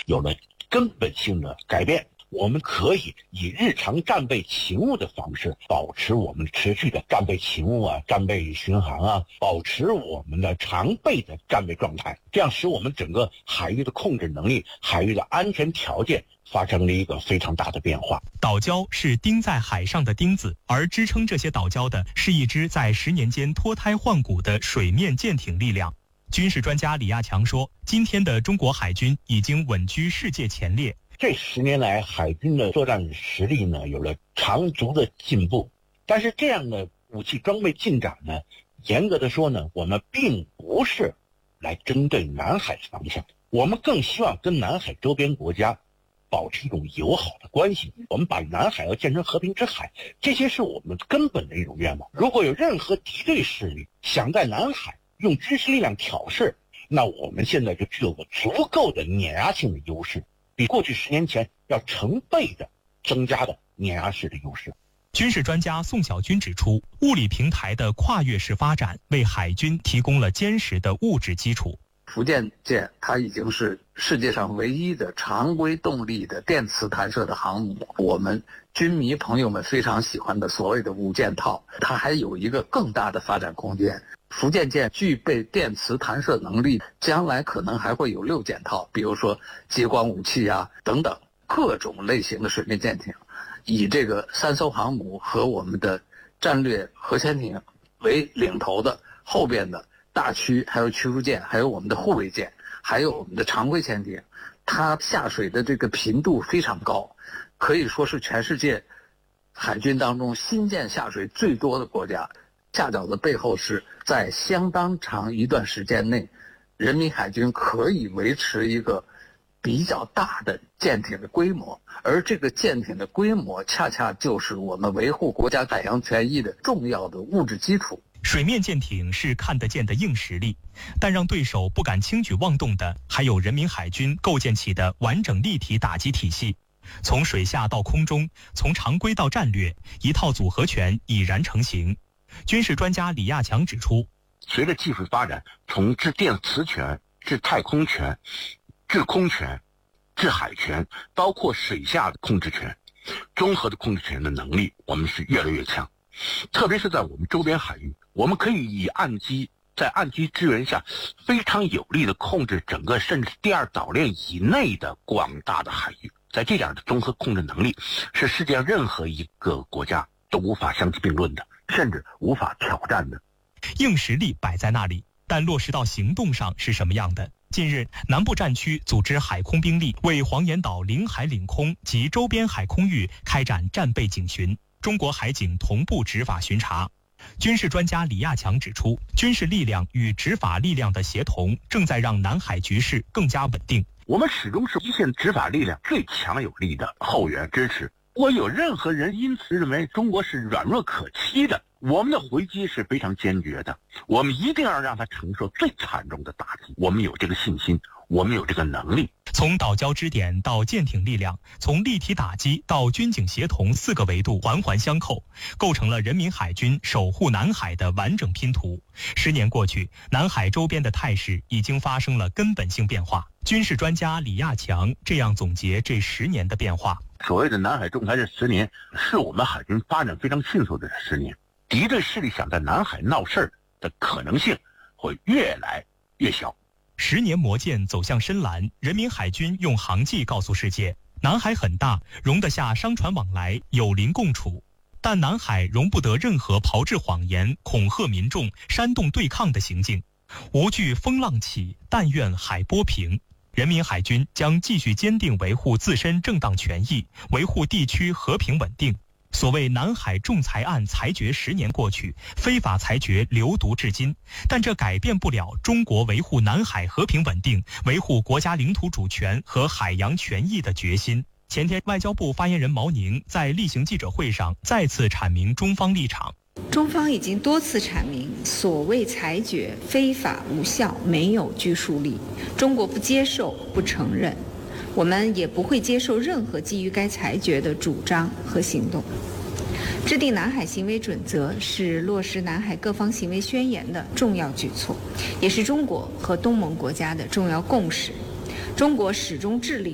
有了根本性的改变。我们可以以日常战备勤务的方式，保持我们持续的战备勤务啊、战备巡航啊，保持我们的常备的战备状态，这样使我们整个海域的控制能力、海域的安全条件发生了一个非常大的变化。 岛礁是钉在海上的钉子，而支撑这些岛礁的是一支在10年间脱胎换骨的水面舰艇力量。军事专家李亚强说，今天的中国海军已经稳居世界前列。 这10年来，海军的作战实力呢有了长足的进步，但是这样的武器装备进展呢，严格的说呢，我们并不是来针对南海方向，我们更希望跟南海周边国家保持一种友好的关系。我们把南海要建成和平之海，这些是我们根本的一种愿望。如果有任何敌对势力想在南海用军事力量挑事，那我们现在就具有个足够的碾压性的优势，比过去10年前要成倍的增加的碾压式的优势。 军事专家宋小军指出，物理平台的跨越式发展为海军提供了坚实的物质基础。 福建舰它已经是世界上唯一的常规动力的电磁弹射的航母，我们军迷朋友们非常喜欢的所谓的五件套，它还有一个更大的发展空间。福建舰具备电磁弹射能力，将来可能还会有6件套，比如说激光武器啊等等各种类型的水面舰艇，以这个3艘航母和我们的战略核潜艇为领头的，后边的大驱还有驱逐舰，还有我们的护卫舰，还有我们的常规潜艇，它下水的这个频度非常高，可以说是全世界海军当中新舰下水最多的国家。下饺的背后是在相当长一段时间内，人民海军可以维持一个比较大的舰艇的规模，而这个舰艇的规模恰恰就是我们维护国家海洋权益的重要的物质基础。 水面舰艇是看得见的硬实力，但让对手不敢轻举妄动的，还有人民海军构建起的完整立体打击体系。从水下到空中，从常规到战略，一套组合拳已然成型。军事专家李亚强指出， 随着技术发展，从制电磁权、制太空权、制空权、制海权，包括水下的控制权、综合的控制权的能力，我们是越来越强。特别是在我们周边海域，我们可以以在岸基支援下，非常有力的控制整个甚至第2岛链以内的广大的海域。在这样的综合控制能力，是世界上任何一个国家都无法相提并论的，甚至无法挑战的。 硬实力摆在那里，但落实到行动上是什么样的？近日，南部战区组织海空兵力为黄岩岛领海领空及周边海空域开展战备警巡，中国海警同步执法巡查。军事专家李亚强指出，军事力量与执法力量的协同正在让南海局势更加稳定。 我们始终是一线执法力量最强有力的后援支持。如果有任何人因此认为中国是软弱可欺的，我们的回击是非常坚决的，我们一定要让他承受最惨重的打击。我们有这个信心，我们有这个能力。 从岛礁支点到舰艇力量，从立体打击到军警协同4个维度环环相扣，构成了人民海军守护南海的完整拼图。10年过去，南海周边的态势已经发生了根本性变化。军事专家李亚强这样总结这10年的变化： 所谓的南海仲裁这10年，是我们海军发展非常迅速的10年。敌对势力想在南海闹事儿的可能性会越来越小。 10年磨剑走向深蓝，人民海军用航迹告诉世界，南海很大，容得下商船往来，友邻共处。但南海容不得任何炮制谎言、恐吓民众、煽动对抗的行径。无惧风浪起，但愿海波平。人民海军将继续坚定维护自身正当权益，维护地区和平稳定。所谓南海仲裁案裁决10年过去，非法裁决流毒至今，但这改变不了中国维护南海和平稳定、维护国家领土主权和海洋权益的决心。前天，外交部发言人毛宁在例行记者会上再次阐明中方立场。 中方已经多次阐明，所谓裁决非法无效，没有拘束力，中国不接受、不承认。我们也不会接受任何基于该裁决的主张和行动。制定南海行为准则是落实南海各方行为宣言的重要举措，也是中国和东盟国家的重要共识。中国始终致力